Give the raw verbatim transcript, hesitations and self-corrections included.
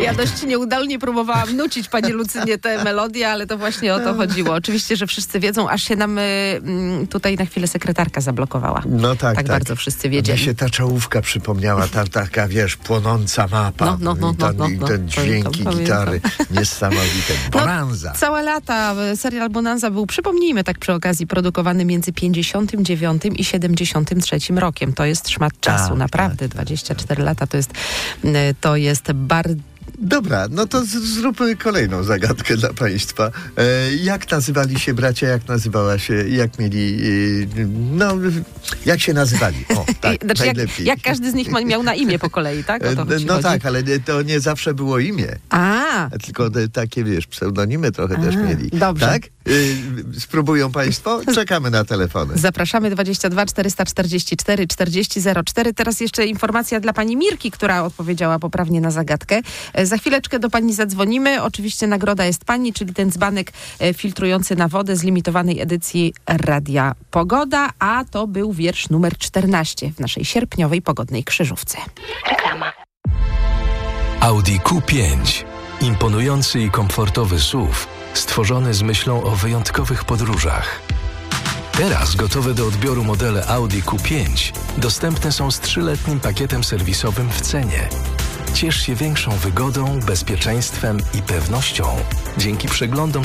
Ja dość nieudolnie próbowałam nucić pani Lucynie tę melodię, ale to właśnie o to chodziło. Oczywiście, że wszyscy wiedzą, aż się nam y, tutaj na chwilę sekretarka zablokowała. No tak, tak. Tak bardzo wszyscy wiedzieli. Mi się ta czołówka przypomniała, ta taka, wiesz, płonąca mapa. No, no, no, i, ten, no, no, i ten no. dźwięki Pamiętam, gitary niesamowite. Bonanza. No, całe lata serial Bonanza był, przypomnijmy tak przy okazji, produkowany między pięćdziesiątym dziewiątym i siedemdziesiątym trzecim rokiem. To jest szmat czasu, tak, naprawdę. tak, tak. dwadzieścia cztery lata to jest, to jest bardzo... Dobra, no to z- zróbmy kolejną zagadkę dla państwa. E, jak nazywali się bracia, jak nazywała się, jak mieli, e, no, jak się nazywali? O, tak, znaczy jak, najlepiej. jak każdy z nich ma, miał na imię po kolei, tak? O to E, ci no chodzi? tak, ale nie- to nie zawsze było imię. A, Tylko te, takie, wiesz, pseudonimy trochę też A, mieli. dobrze. Tak? Y, spróbują państwo? Czekamy na telefony. zapraszamy dwadzieścia dwa czterysta czterdzieści cztery czterdzieści zero cztery. Teraz jeszcze informacja dla pani Mirki, która odpowiedziała poprawnie na zagadkę. E, Za chwileczkę do pani zadzwonimy. Oczywiście nagroda jest pani, czyli ten dzbanek e, filtrujący na wodę z limitowanej edycji Radia Pogoda, a to był wiersz numer czternaście w naszej sierpniowej pogodnej krzyżówce. Reklama. Audi Q pięć. Imponujący i komfortowy S U V, stworzony z myślą o wyjątkowych podróżach. Teraz gotowe do odbioru modele Audi Q pięć dostępne są z trzyletnim pakietem serwisowym w cenie. Ciesz się większą wygodą, bezpieczeństwem i pewnością dzięki przeglądom